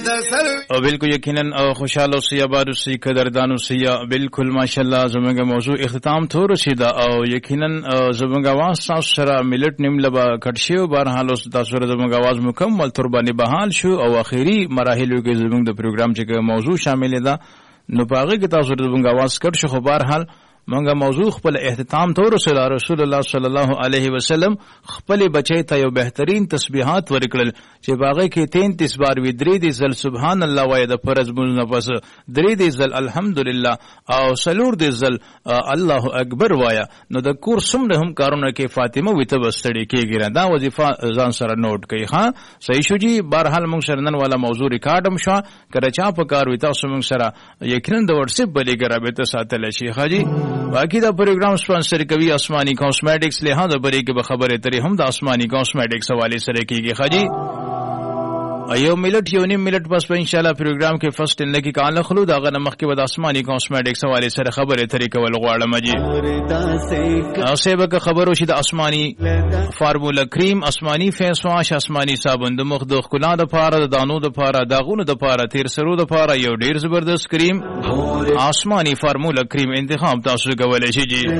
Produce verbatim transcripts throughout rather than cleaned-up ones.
او بالکل یقینا خوشاله اوسئ آباد اوسئ قدردان اوسئ بالکل ماشاءالله زموږ موضوع اختتام ته ورسیده او یقینا زموږ आवाज تاسو سره ملت نیم لبا کټ شو بهرحال اوس تاسو سره زموږ आवाज مکمل تر باندې بحال شو او اخیری مراحلو کې زموږ د پروګرام چې موضوع شامل ده نو پاغه کې تاسو سره زموږ आवाज کټ شو خو بهرحال مونږه موضوع خپل اختتام ته ورسول رسول الله صلی الله علیه وسلم خپل بچی ته یو بهترین تسبیحات ورکړل چې باغې کې تینتیس بار وی درې دي زل سبحان الله وای د فرض مون نفس درې دي زل الحمدلله او سلور دي زل الله اکبر وایا نو د کور څومره هم کارونه کې فاطمه وي ته بستړي کېږي دا وظیفه ځان سره نوٹ کړئ ها صحیح شو جی بهرحال مونږ سره نن والا موضوع ریکارډم شو کړه چا په کار وي تاسو مونږ سره یقینا د واتس اپ بلې ګرابه ساتل شي حاجی باقی دا پروگرام سپانسر کوي آسمانی کاسمیټکس له هغه بری کې به خبره ترې هم د آسمانی کاسمیټکس حواله سره کیږي خاجي ایو ملت یو نیم ملت پس په ان شاء الله پروگرام کې فرست ان لکی کال خلود هغه نمخ کې د آسمانی کاسمیټکس حواله سره خبره ترې کول غواړم جی او سه به خبرو شي د آسمانی فارمولا کریم آسمانی فیس واش آسمانی صابون د مخ د خلا د پاره د دانو د پاره داغونو د پاره تیر سرو د پاره یو ډیر زبردست کریم آسمانی فارمولا کریم انتخاب تاسو کولای شئ جی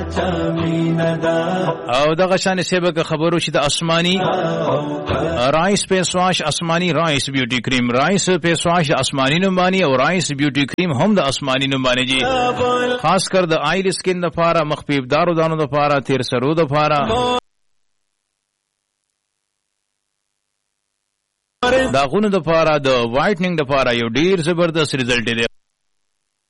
او دغه شان سه به خبرو شي د آسمانی رایس فیس واش آسمانی رائس بیوٹی کریم رائس فیس واش آسمانی نمبانی او رائس بیوٹی کریم هم د آسمانی نمبانی جی خاص کر د آئل سکن د پاره مخفیف دارو دانو د پاره تیر سرو د پاره داغونو د پاره د وایټنینګ د پاره یو ډیر زبردست ریزلټ دی